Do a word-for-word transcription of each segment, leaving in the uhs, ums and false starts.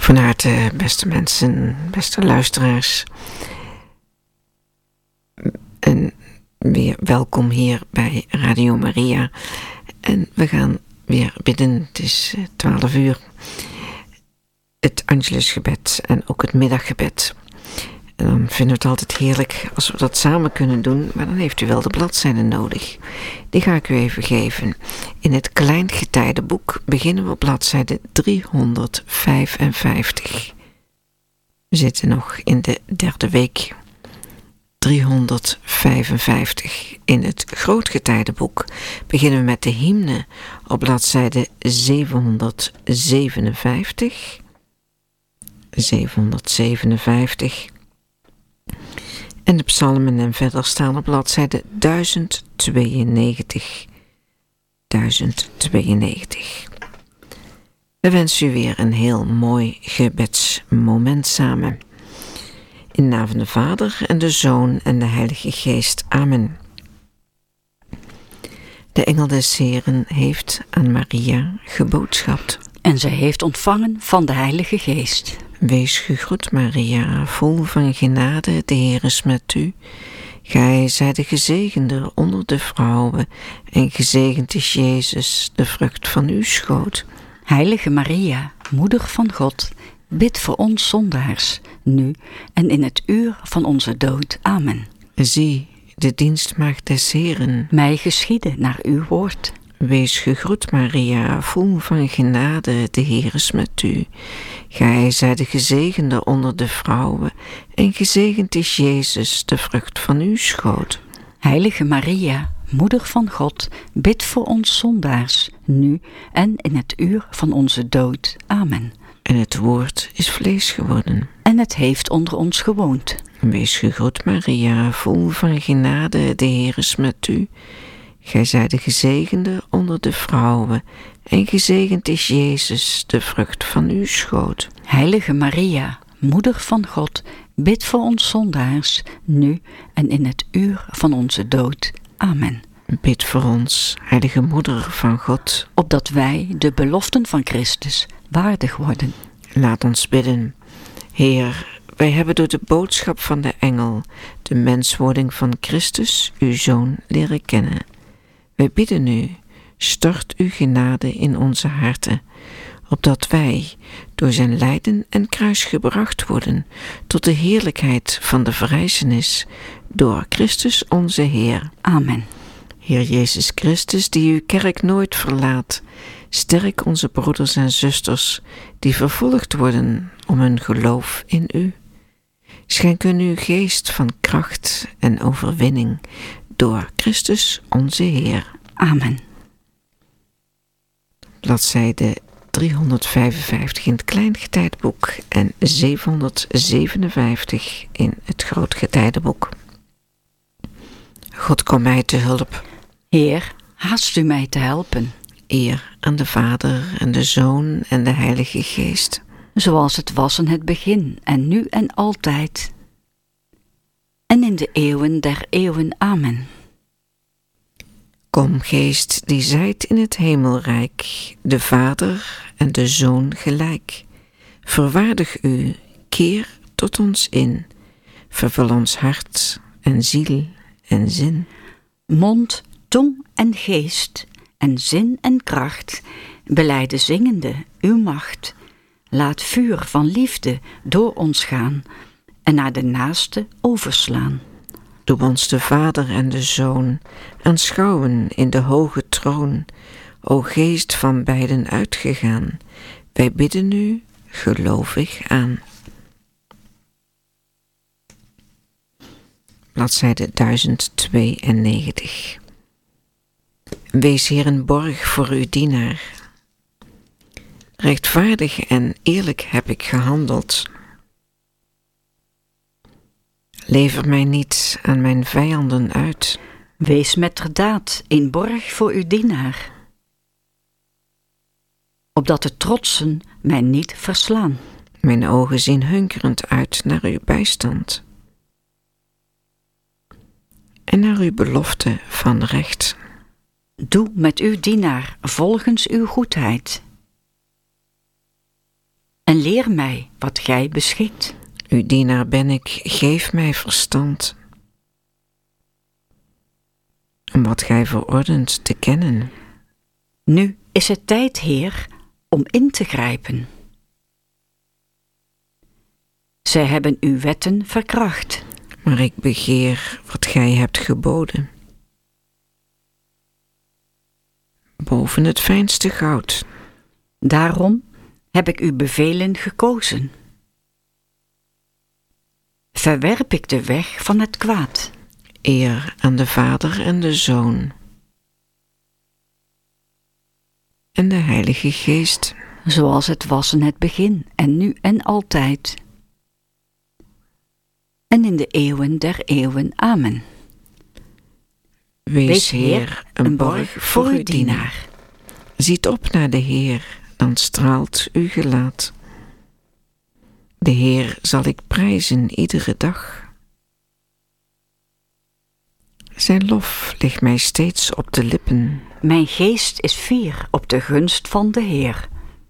Van harte, beste mensen, beste luisteraars. En weer welkom hier bij Radio Maria. En we gaan weer bidden. Het is twaalf uur. Het Angelusgebed en ook het middaggebed. En dan vinden we het altijd heerlijk als we dat samen kunnen doen, maar dan heeft u wel de bladzijden nodig. Die ga ik u even geven. In het Kleingetijdenboek beginnen we op bladzijde driehonderdvijfenvijftig. We zitten nog in de derde week. driehonderdvijfenvijftig. In het Grootgetijdenboek beginnen we met de hymne op bladzijde zevenhonderdzevenenvijftig. zevenhonderdzevenenvijftig. En de psalmen en verder staan op bladzijde duizend tweeënnegentig. duizend tweeënnegentig. We wensen u weer een heel mooi gebedsmoment samen. In de naam van de Vader en de Zoon en de Heilige Geest. Amen. De engel des Heren heeft aan Maria geboodschapt. En zij heeft ontvangen van de Heilige Geest. Wees gegroet, Maria, vol van genade, de Heer is met u. Gij zijt de gezegende onder de vrouwen, en gezegend is Jezus, de vrucht van uw schoot. Heilige Maria, moeder van God, bid voor ons zondaars, nu en in het uur van onze dood. Amen. Zie, de dienstmaagd des Heren. Mij geschiede naar uw woord. Wees gegroet, Maria, vol van genade, de Heer is met u. Gij zijt de gezegende onder de vrouwen, en gezegend is Jezus, de vrucht van uw schoot. Heilige Maria, moeder van God, bid voor ons zondaars, nu en in het uur van onze dood. Amen. En het woord is vlees geworden. En het heeft onder ons gewoond. Wees gegroet, Maria, vol van genade, de Heer is met u. Gij zijt de gezegende onder de vrouwen, en gezegend is Jezus, de vrucht van uw schoot. Heilige Maria, moeder van God, bid voor ons zondaars, nu en in het uur van onze dood. Amen. Bid voor ons, heilige moeder van God, opdat wij de beloften van Christus waardig worden. Laat ons bidden. Heer, wij hebben door de boodschap van de engel de menswording van Christus, uw Zoon, leren kennen. Wij bidden u, stort uw genade in onze harten, opdat wij door zijn lijden en kruis gebracht worden tot de heerlijkheid van de verrijzenis door Christus onze Heer. Amen. Heer Jezus Christus, die uw kerk nooit verlaat, sterk onze broeders en zusters die vervolgd worden om hun geloof in u. Schenk hun uw geest van kracht en overwinning door Christus onze Heer. Amen. Bladzijde driehonderdvijfenvijftig in het Kleingetijdenboek en zevenhonderdzevenenvijftig in het Grootgetijdenboek. God, kom mij te hulp. Heer, haast u mij te helpen. Eer aan de Vader en de Zoon en de Heilige Geest. Zoals het was in het begin en nu en altijd. En in de eeuwen der eeuwen. Amen. Kom, Geest, die zijt in het hemelrijk, de Vader en de Zoon gelijk. Verwaardig u, keer tot ons in. Vervul ons hart en ziel en zin. Mond, tong en geest en zin en kracht, belijden zingende uw macht. Laat vuur van liefde door ons gaan en naar de naaste overslaan. Doe ons de Vader en de Zoon aanschouwen in de hoge troon, o Geest van beiden uitgegaan, wij bidden u gelovig aan. Bladzijde duizend tweeënnegentig. Wees Heer een borg voor uw dienaar. Rechtvaardig en eerlijk heb ik gehandeld. Lever mij niet aan mijn vijanden uit. Wees metterdaad een borg voor uw dienaar, opdat de trotsen mij niet verslaan. Mijn ogen zien hunkerend uit naar uw bijstand en naar uw belofte van recht. Doe met uw dienaar volgens uw goedheid. En en leer mij wat gij beschikt. Uw dienaar ben ik, geef mij verstand om wat gij verordent te kennen. Nu is het tijd, Heer, om in te grijpen. Zij hebben uw wetten verkracht. Maar ik begeer wat gij hebt geboden. Boven het fijnste goud. Daarom heb ik uw bevelen gekozen. Verwerp ik de weg van het kwaad. Eer aan de Vader en de Zoon. En de Heilige Geest. Zoals het was in het begin en nu en altijd. En in de eeuwen der eeuwen. Amen. Wees, Wees Heer, een borg voor uw dienaar. Ziet op naar de Heer, dan straalt uw gelaat. De Heer zal ik prijzen iedere dag. Zijn lof ligt mij steeds op de lippen. Mijn geest is fier op de gunst van de Heer.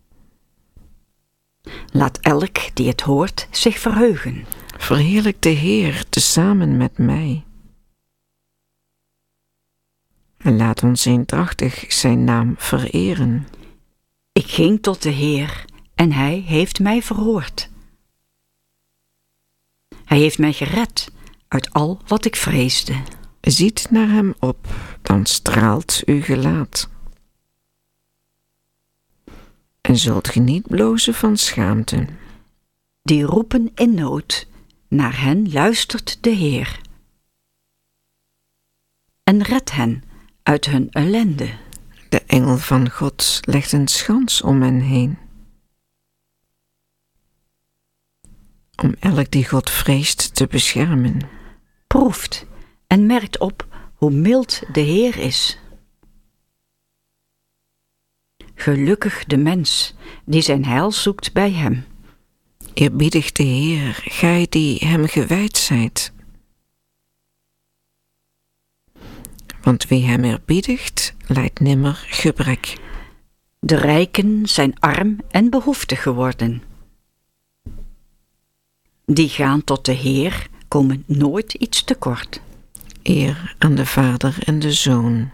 Laat elk die het hoort zich verheugen. Verheerlijk de Heer tezamen met mij. En laat ons eendrachtig zijn naam vereren. Ik ging tot de Heer en hij heeft mij verhoord. Hij heeft mij gered uit al wat ik vreesde. Ziet naar hem op, dan straalt uw gelaat. En zult ge niet blozen van schaamte. Die roepen in nood, naar hen luistert de Heer. En redt hen uit hun ellende. De engel van God legt een schans om hen heen. Om elk die God vreest te beschermen. Proeft en merkt op hoe mild de Heer is. Gelukkig de mens die zijn heil zoekt bij hem. Eerbiedig de Heer, gij die hem gewijd zijt. Want wie hem eerbiedigt, lijdt nimmer gebrek. De rijken zijn arm en behoeftig geworden. Die gaan tot de Heer, komen nooit iets tekort. Eer aan de Vader en de Zoon.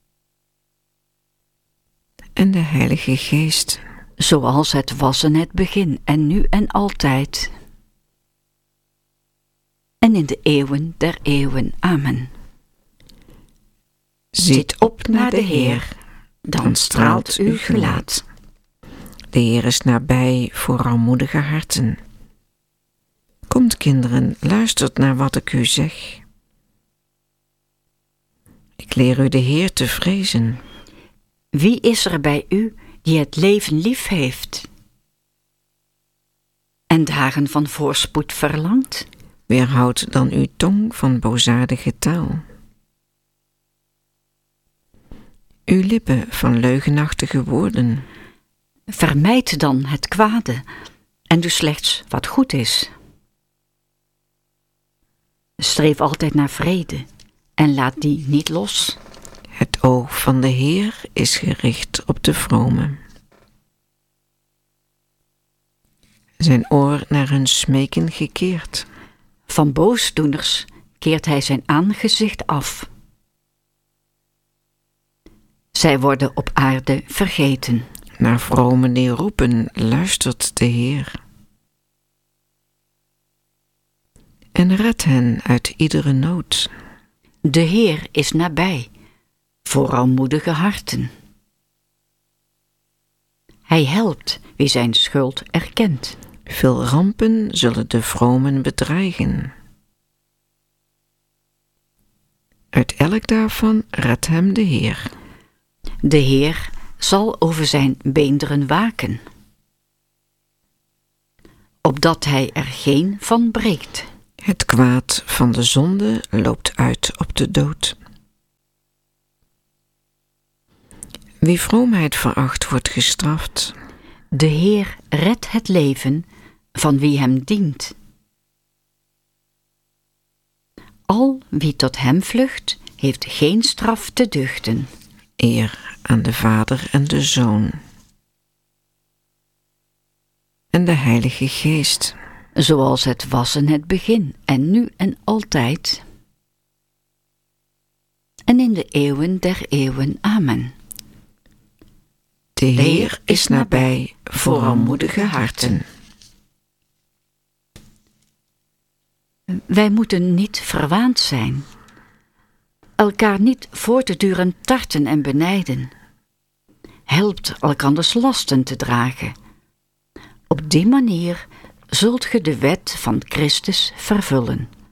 En de Heilige Geest. Zoals het was in het begin en nu en altijd. En in de eeuwen der eeuwen. Amen. Ziet op naar de Heer, dan straalt uw gelaat. De Heer is nabij voor armoedige harten. Komt, kinderen, luistert naar wat ik u zeg. Ik leer u de Heer te vrezen. Wie is er bij u die het leven lief heeft en dagen van voorspoed verlangt? Weerhoud dan uw tong van boosaardige taal. Uw lippen van leugenachtige woorden. Vermijd dan het kwade en doe slechts wat goed is. Streef altijd naar vrede en laat die niet los. Het oog van de Heer is gericht op de vromen. Zijn oor naar hun smeken gekeerd. Van boosdoeners keert hij zijn aangezicht af. Zij worden op aarde vergeten. Naar vromen die roepen, luistert de Heer. En redt hen uit iedere nood. De Heer is nabij, voor armoedige harten. Hij helpt wie zijn schuld erkent. Veel rampen zullen de vromen bedreigen. Uit elk daarvan redt hem de Heer. De Heer zal over zijn beenderen waken, opdat hij er geen van breekt. Het kwaad van de zonde loopt uit op de dood. Wie vroomheid veracht, wordt gestraft. De Heer redt het leven van wie hem dient. Al wie tot hem vlucht, heeft geen straf te duchten. Eer aan de Vader en de Zoon. en de Heilige Geest, zoals het was in het begin en nu en altijd, en in de eeuwen der eeuwen. Amen. De Heer is nabij voor armoedige harten. Wij moeten niet verwaand zijn, elkaar niet voortdurend tarten en benijden. Helpt elkanders lasten te dragen. Op die manier zult ge de wet van Christus vervullen.